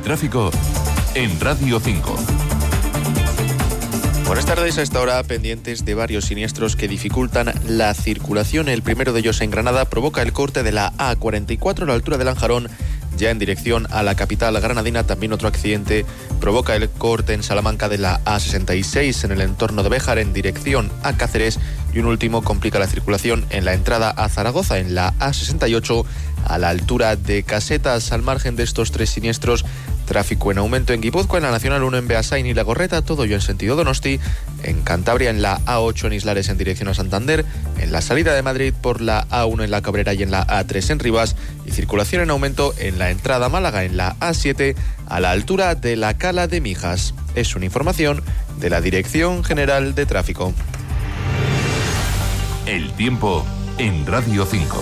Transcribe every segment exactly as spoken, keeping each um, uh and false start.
tráfico en Radio cinco. Buenas tardes. A esta hora pendientes de varios siniestros que dificultan la circulación. El primero de ellos en Granada provoca el corte de la A cuarenta y cuatro a la altura de Lanjarón, ya en dirección a la capital granadina. También otro accidente provoca el corte en Salamanca de la A sesenta y seis en el entorno de Béjar en dirección a Cáceres. Y un último complica la circulación en la entrada a Zaragoza en la A sesenta y ocho a la altura de Casetas. Al margen de estos tres siniestros, tráfico en aumento en Guipúzcoa, en la Nacional uno en Beasain y La Gorreta, todo ello en sentido Donosti. En Cantabria en la A ocho en Islares en dirección a Santander, en la salida de Madrid por la A uno en La Cabrera y en la A tres en Rivas, y circulación en aumento en la entrada a Málaga en la A siete a la altura de la Cala de Mijas. Es una información de la Dirección General de Tráfico. El tiempo en Radio cinco.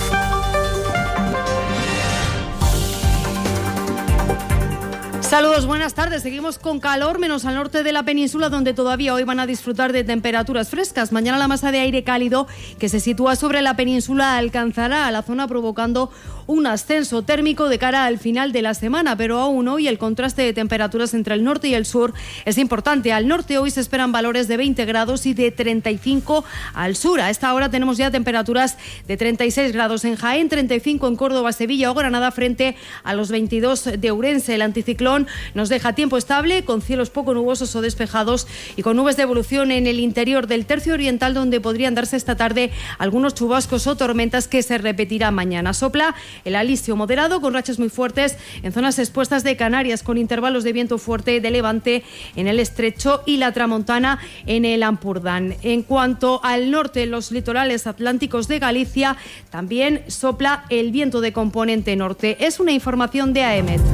Saludos, buenas tardes. Seguimos con calor, menos al norte de la península, donde todavía hoy van a disfrutar de temperaturas frescas. Mañana la masa de aire cálido que se sitúa sobre la península alcanzará a la zona, provocando un ascenso térmico de cara al final de la semana, pero aún hoy el contraste de temperaturas entre el norte y el sur es importante. Al norte hoy se esperan valores de veinte grados y de treinta y cinco al sur. A esta hora tenemos ya temperaturas de treinta y seis grados en Jaén, treinta y cinco en Córdoba, Sevilla o Granada, frente a los veintidós de Ourense. El anticiclón nos deja tiempo estable, con cielos poco nubosos o despejados y con nubes de evolución en el interior del tercio oriental, donde podrían darse esta tarde algunos chubascos o tormentas que se repetirán mañana. Sopla el alisio moderado con rachas muy fuertes en zonas expuestas de Canarias, con intervalos de viento fuerte de levante en el estrecho y la tramontana en el Ampurdán. En cuanto al norte, los litorales atlánticos de Galicia, también sopla el viento de componente norte. Es una información de A E M E T.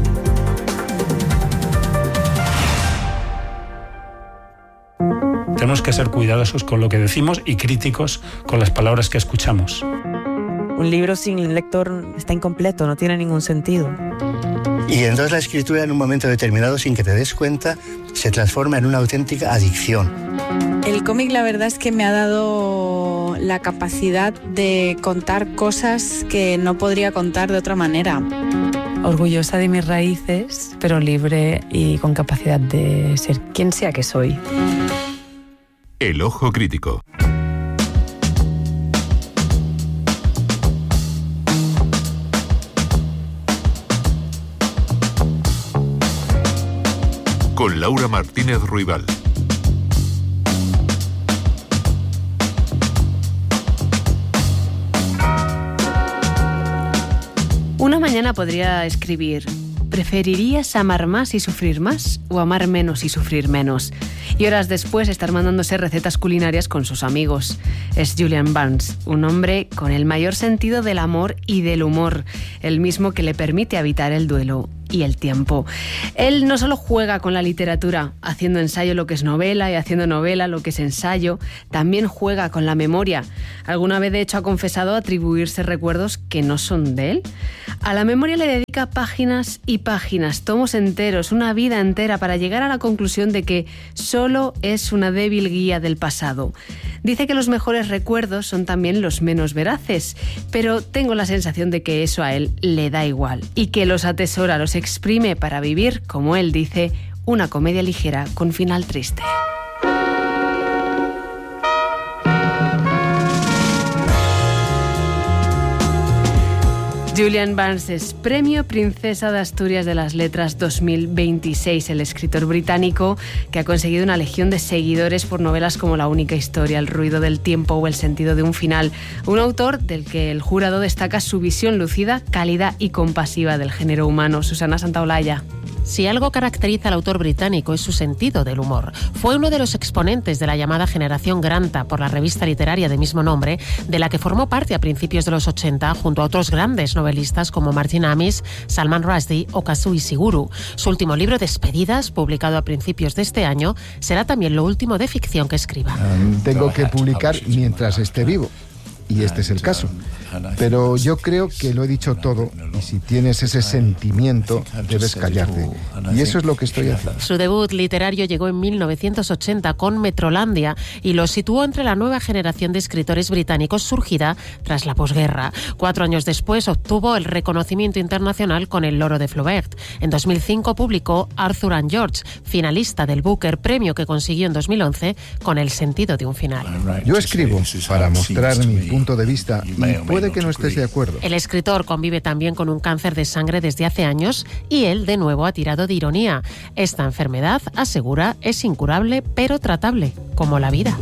Tenemos que ser cuidadosos con lo que decimos y críticos con las palabras que escuchamos. Un libro sin lector está incompleto, no tiene ningún sentido. Y entonces la escritura, en un momento determinado, sin que te des cuenta, se transforma en una auténtica adicción. El cómic, la verdad es que me ha dado la capacidad de contar cosas que no podría contar de otra manera. Orgullosa de mis raíces, pero libre y con capacidad de ser quien sea que soy. El ojo crítico. Con Laura Martínez Ruibal. Una mañana podría escribir: ¿preferirías amar más y sufrir más o amar menos y sufrir menos? Y horas después estar mandándose recetas culinarias con sus amigos. Es Julian Barnes, un hombre con el mayor sentido del amor y del humor, el mismo que le permite habitar el duelo y el tiempo. Él no solo juega con la literatura, haciendo ensayo lo que es novela y haciendo novela lo que es ensayo, también juega con la memoria. Alguna vez, de hecho, ha confesado atribuirse recuerdos que no son de él. A la memoria le dedica páginas y páginas, tomos enteros, una vida entera, para llegar a la conclusión de que solo es una débil guía del pasado. Dice que los mejores recuerdos son también los menos veraces, pero tengo la sensación de que eso a él le da igual y que los atesora, los exprime para vivir, como él dice, una comedia ligera con final triste. Julian Barnes es Premio Princesa de Asturias de las Letras dos mil veintiséis, el escritor británico que ha conseguido una legión de seguidores por novelas como La única historia, El ruido del tiempo o El sentido de un final. Un autor del que el jurado destaca su visión lúcida, cálida y compasiva del género humano. Susana Santaolalla. Si algo caracteriza al autor británico es su sentido del humor. Fue uno de los exponentes de la llamada Generación Granta por la revista literaria de mismo nombre, de la que formó parte a principios de los ochenta junto a otros grandes novelistas como Martin Amis, Salman Rushdie o Kazuo Ishiguro. Su último libro, Despedidas, publicado a principios de este año, será también lo último de ficción que escriba. Um, tengo que publicar mientras esté vivo. y este es el caso. Pero yo creo que lo he dicho todo, y si tienes ese sentimiento, debes callarte. Y eso es lo que estoy haciendo. Su debut literario llegó en mil novecientos ochenta con Metrolandia y lo situó entre la nueva generación de escritores británicos surgida tras la posguerra. Cuatro años después obtuvo el reconocimiento internacional con El Loro de Flaubert. En dos mil cinco publicó Arthur and George, finalista del Booker, premio que consiguió en dos mil once con El sentido de un final. Yo escribo para mostrar mi punto de vista y puede que no estés de acuerdo. El escritor convive también con un cáncer de sangre desde hace años y él de nuevo ha tirado de ironía. Esta enfermedad, asegura, es incurable pero tratable, como la vida.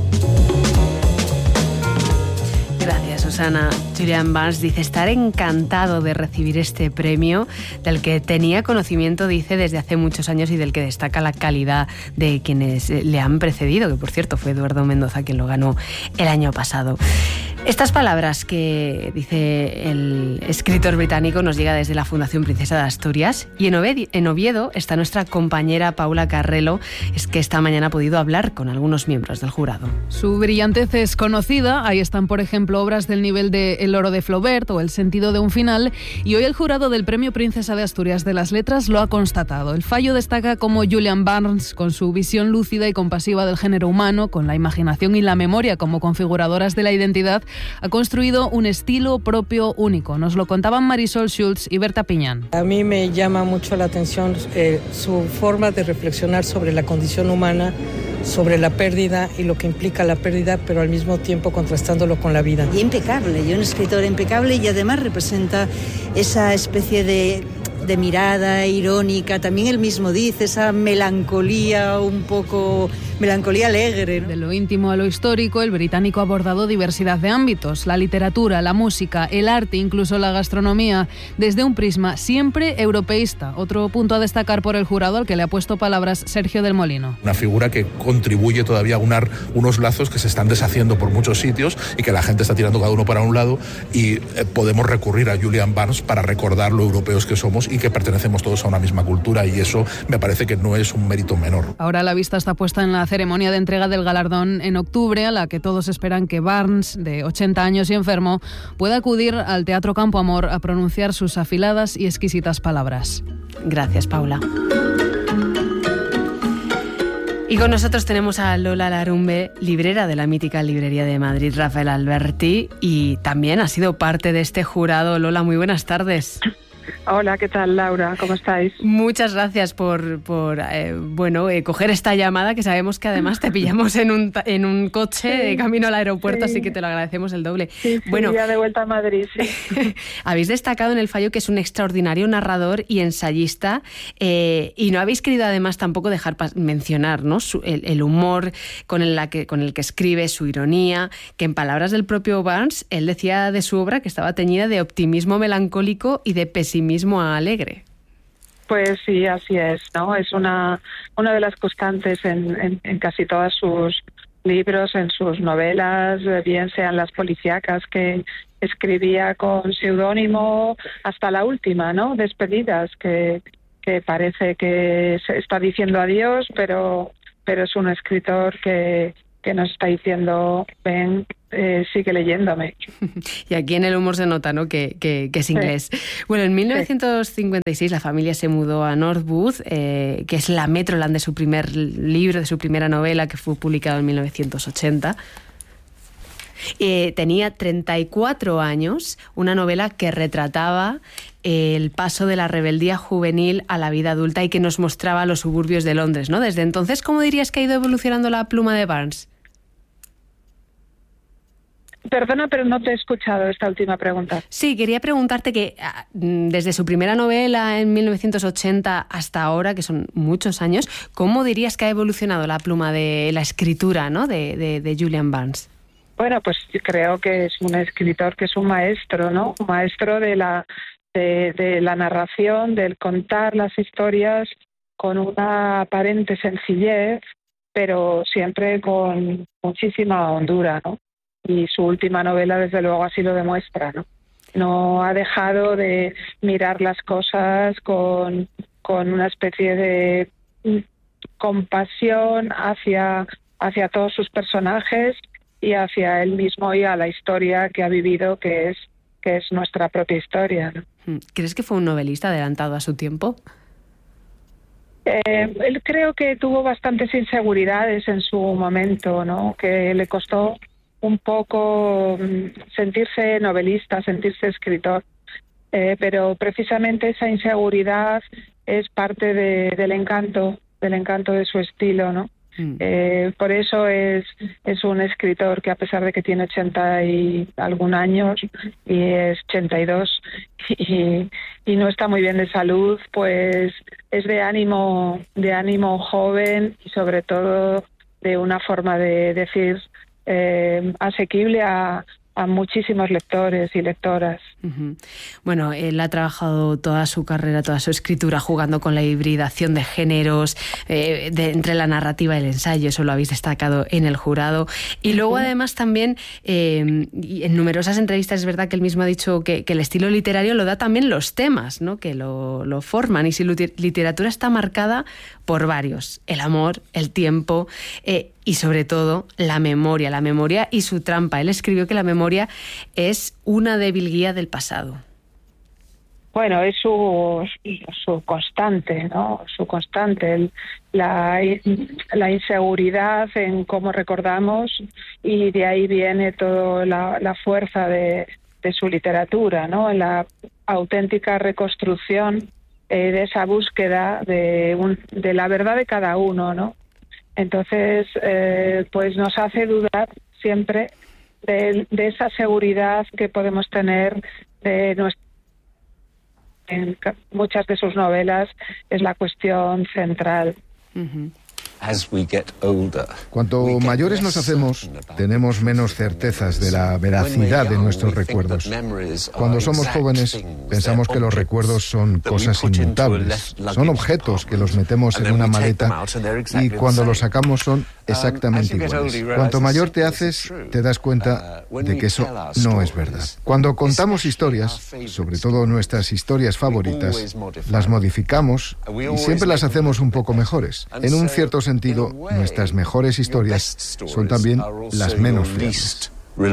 Gracias, Susana. Julian Barnes dice estar encantado de recibir este premio, del que tenía conocimiento, dice, desde hace muchos años y del que destaca la calidad de quienes le han precedido, que por cierto fue Eduardo Mendoza quien lo ganó el año pasado. Estas palabras que dice el escritor británico nos llega desde la Fundación Princesa de Asturias, y en Oviedo, en Oviedo está nuestra compañera Paula Carrelo, es que esta mañana ha podido hablar con algunos miembros del jurado. Su brillantez es conocida, ahí están por ejemplo obras del nivel de El Loro de Flaubert o El sentido de un final, y hoy el jurado del Premio Princesa de Asturias de las Letras lo ha constatado. El fallo destaca cómo Julian Barnes, con su visión lúcida y compasiva del género humano, con la imaginación y la memoria como configuradoras de la identidad, ha construido un estilo propio único. Nos lo contaban Marisol Schultz y Berta Piñán. A mí me llama mucho la atención eh, su forma de reflexionar sobre la condición humana, sobre la pérdida y lo que implica la pérdida, pero al mismo tiempo contrastándolo con la vida. Y impecable, y un escritor impecable, y además representa esa especie de... de mirada irónica, también él mismo dice, esa melancolía un poco, melancolía alegre, ¿no? De lo íntimo a lo histórico, el británico ha abordado diversidad de ámbitos, la literatura, la música, el arte, incluso la gastronomía, desde un prisma siempre europeísta. Otro punto a destacar por el jurado, al que le ha puesto palabras Sergio del Molino. Una figura que contribuye todavía a unar unos lazos que se están deshaciendo por muchos sitios y que la gente está tirando cada uno para un lado, y eh, podemos recurrir a Julian Barnes para recordar lo europeos que somos y que pertenecemos todos a una misma cultura, y eso me parece que no es un mérito menor. Ahora la vista está puesta en la ceremonia de entrega del galardón en octubre, a la que todos esperan que Barnes, de ochenta años y enfermo, pueda acudir al Teatro Campo Amor a pronunciar sus afiladas y exquisitas palabras. Gracias, Paula. Y con nosotros tenemos a Lola Larumbe, librera de la mítica librería de Madrid, Rafael Alberti, y también ha sido parte de este jurado. Lola, muy buenas tardes. Hola, ¿qué tal, Laura? ¿Cómo estáis? Muchas gracias por, por eh, bueno, eh, coger esta llamada, que sabemos que además te pillamos en un, en un coche de sí, camino al aeropuerto, sí. Así que te lo agradecemos el doble. Sí, bueno, ya de vuelta a Madrid, sí. Habéis destacado en el fallo que es un extraordinario narrador y ensayista, eh, y no habéis querido además tampoco dejar mencionar, ¿no?, Su, el, el humor con el, la que, con el que escribe, su ironía, que en palabras del propio Barnes, él decía de su obra que estaba teñida de optimismo melancólico y de pesimismo mismo alegre. Pues sí, así es, ¿no? Es una, una de las constantes en, en, en casi todos sus libros, en sus novelas, bien sean las policíacas que escribía con seudónimo, hasta la última, ¿no? Despedidas, que, que parece que se está diciendo adiós, pero, pero es un escritor que, que nos está diciendo, ven, eh, sigue leyéndome. Y aquí en el humor se nota, ¿no?, que, que, que es inglés. Sí. Bueno, en mil novecientos cincuenta y seis sí. la familia se mudó a Northwood, eh, que es la Metroland de su primer libro, de su primera novela, que fue publicado en mil novecientos ochenta. Eh, tenía treinta y cuatro años, una novela que retrataba el paso de la rebeldía juvenil a la vida adulta y que nos mostraba los suburbios de Londres, ¿no? Desde entonces, ¿cómo dirías que ha ido evolucionando la pluma de Barnes? Perdona, pero no te he escuchado esta última pregunta. Sí, quería preguntarte que desde su primera novela en mil novecientos ochenta hasta ahora, que son muchos años, ¿cómo dirías que ha evolucionado la pluma de la escritura, ¿no?, de, de, de Julian Barnes? Bueno, pues yo creo que es un escritor que es un maestro, ¿no? Un maestro de la, de, de la narración, del contar las historias con una aparente sencillez, pero siempre con muchísima hondura, ¿no? Y su última novela, desde luego, así lo demuestra, ¿no? No ha dejado de mirar las cosas con, con una especie de compasión hacia, hacia todos sus personajes, y hacia él mismo y a la historia que ha vivido, que es que es nuestra propia historia, ¿no? ¿Crees que fue un novelista adelantado a su tiempo? Eh, él creo que tuvo bastantes inseguridades en su momento, ¿no? Que le costó un poco sentirse novelista, sentirse escritor, eh, pero precisamente esa inseguridad es parte de, del encanto, del encanto de su estilo, ¿no? Eh, por eso es, es un escritor que, a pesar de que tiene ochenta y algún años y es ochenta y dos y, y no está muy bien de salud, pues es de ánimo, de ánimo joven y sobre todo de una forma de decir eh, asequible a, a muchísimos lectores y lectoras. Uh-huh. Bueno, él ha trabajado toda su carrera, toda su escritura, jugando con la hibridación de géneros, eh, de, entre la narrativa y el ensayo, eso lo habéis destacado en el jurado. Y luego, uh-huh. además, también, eh, en numerosas entrevistas es verdad que él mismo ha dicho que, que el estilo literario lo da también los temas, ¿no? Que lo, lo forman. Y si la literatura está marcada por varios, el amor, el tiempo, eh, y sobre todo la memoria, la memoria y su trampa. Él escribió que la memoria es una débil guía del pasado. Bueno, es su, su constante, ¿no? Su constante, el, la, la inseguridad en cómo recordamos, y de ahí viene toda la, la fuerza de, de su literatura, ¿no? La auténtica reconstrucción eh, de esa búsqueda de, un, de la verdad de cada uno, ¿no? Entonces, eh, pues nos hace dudar siempre de, de esa seguridad que podemos tener de nuestra. En muchas de sus novelas es la cuestión central. Uh-huh. Cuanto mayores nos hacemos, tenemos menos certezas de la veracidad de nuestros recuerdos. Cuando somos jóvenes, pensamos que los recuerdos son cosas inmutables, son objetos que los metemos en una maleta y cuando los sacamos son exactamente iguales. Cuanto mayor te haces, te das cuenta de que eso no es verdad. Cuando contamos historias, sobre todo nuestras historias favoritas, las modificamos y siempre las hacemos un poco mejores. En un cierto sentido, nuestras mejores historias son también las menos fiables.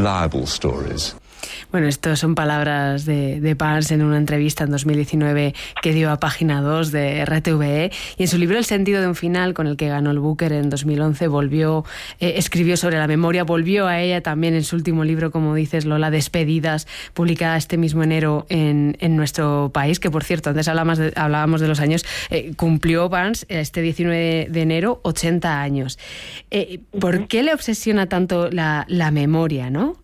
Bueno, esto son palabras de, de Barnes en una entrevista en dos mil diecinueve que dio a Página dos de R T V E, y en su libro El sentido de un final, con el que ganó el Booker en dos mil once, volvió, eh, escribió sobre la memoria, volvió a ella también en su último libro, como dices, Lola, Despedidas, publicada este mismo enero en, en nuestro país, que por cierto, antes hablábamos de, hablábamos de los años, eh, cumplió Barnes este diecinueve de enero ochenta años. Eh, ¿Por qué le obsesiona tanto la, la memoria, no?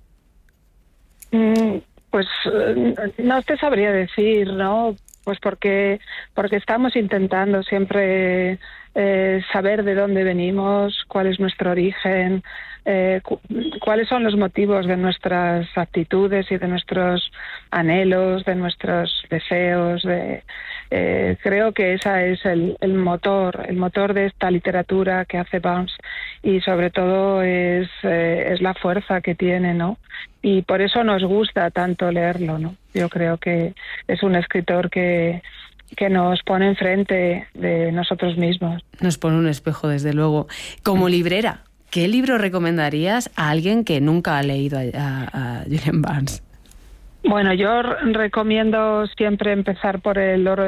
Pues no te sabría decir, ¿no? Pues porque porque estamos intentando siempre eh, saber de dónde venimos, cuál es nuestro origen, eh, cu- cuáles son los motivos de nuestras actitudes y de nuestros anhelos, de nuestros deseos. De, eh, creo que ese es el, el motor, el motor de esta literatura que hace Barnes, y sobre todo es, eh, es la fuerza que tiene, ¿no? Y por eso nos gusta tanto leerlo, ¿no? Yo creo que es un escritor que, que nos pone enfrente de nosotros mismos. Nos pone un espejo, desde luego. Como librera, ¿qué libro recomendarías a alguien que nunca ha leído a, a, a Julian Barnes? Bueno, yo recomiendo siempre empezar por El oro